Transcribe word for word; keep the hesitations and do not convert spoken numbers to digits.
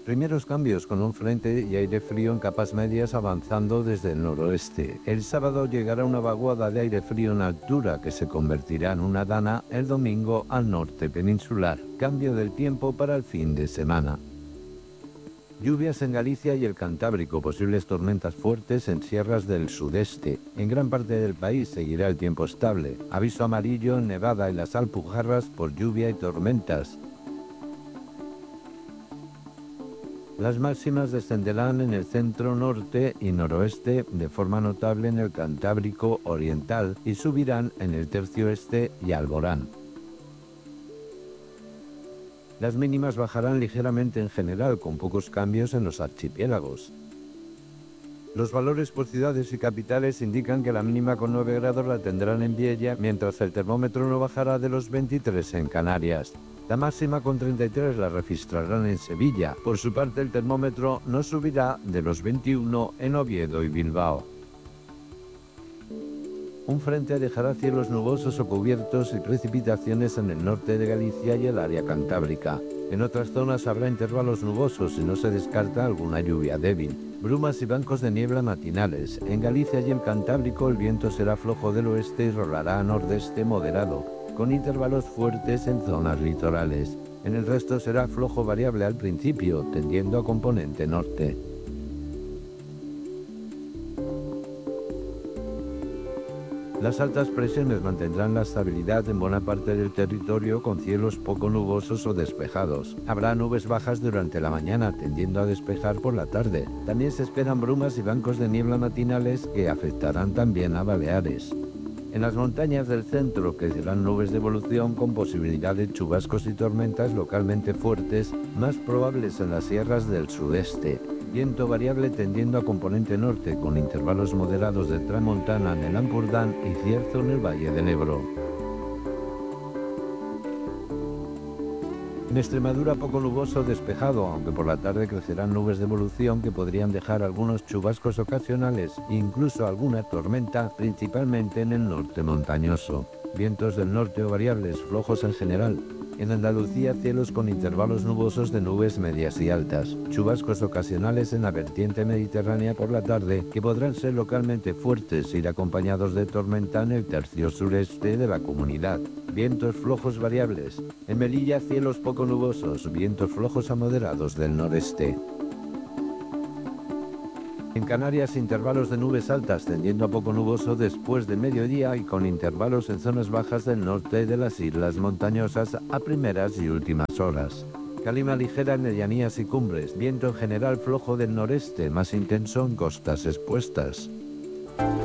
Primeros cambios con un frente y aire frío en capas medias avanzando desde el noroeste. El sábado llegará una vaguada de aire frío en altura que se convertirá en una dana el domingo al norte peninsular. Cambio del tiempo para el fin de semana. Lluvias en Galicia y el Cantábrico, posibles tormentas fuertes en sierras del sudeste. En gran parte del país seguirá el tiempo estable. Aviso amarillo en Nevada y las Alpujarras por lluvia y tormentas. Las máximas descenderán en el centro norte y noroeste de forma notable en el Cantábrico oriental y subirán en el tercio este y Alborán. Las mínimas bajarán ligeramente en general, con pocos cambios en los archipiélagos. Los valores por ciudades y capitales indican que la mínima con nueve grados la tendrán en Viella, mientras el termómetro no bajará de los veintitrés en Canarias. La máxima con treinta y tres la registrarán en Sevilla. Por su parte, el termómetro no subirá de los veintiuno en Oviedo y Bilbao. Un frente dejará cielos nubosos o cubiertos y precipitaciones en el norte de Galicia y el área cantábrica. En otras zonas habrá intervalos nubosos y no se descarta alguna lluvia débil. Brumas y bancos de niebla matinales. En Galicia y el Cantábrico el viento será flojo del oeste y rolará a nordeste moderado, con intervalos fuertes en zonas litorales. En el resto será flojo variable al principio, tendiendo a componente norte. Las altas presiones mantendrán la estabilidad en buena parte del territorio con cielos poco nubosos o despejados. Habrá nubes bajas durante la mañana, tendiendo a despejar por la tarde. También se esperan brumas y bancos de niebla matinales que afectarán también a Baleares. En las montañas del centro crecerán nubes de evolución con posibilidad de chubascos y tormentas localmente fuertes, más probables en las sierras del sudeste. Viento variable tendiendo a componente norte con intervalos moderados de tramontana en el Ampurdán y cierzo en el Valle del Ebro. En Extremadura poco nuboso despejado, aunque por la tarde crecerán nubes de evolución que podrían dejar algunos chubascos ocasionales e incluso alguna tormenta, principalmente en el norte montañoso. Vientos del norte o variables flojos en general. En Andalucía cielos con intervalos nubosos de nubes medias y altas. Chubascos ocasionales en la vertiente mediterránea por la tarde que podrán ser localmente fuertes e ir acompañados de tormenta en el tercio sureste de la comunidad. Vientos flojos variables. En Melilla cielos poco nubosos, vientos flojos a moderados del noreste. En Canarias intervalos de nubes altas tendiendo a poco nuboso después del mediodía y con intervalos en zonas bajas del norte de las islas montañosas a primeras y últimas horas. Calima ligera en medianías y cumbres, viento en general flojo del noreste, más intenso en costas expuestas.